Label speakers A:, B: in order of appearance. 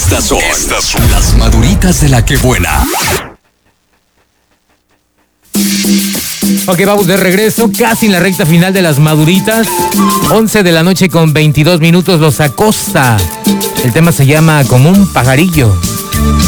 A: Estas son las maduritas de la que buena.
B: Ok, vamos de regreso, casi en la recta final de las maduritas. 11 de la noche con 22 minutos, Los Acosta. El tema se llama Como un pajarillo.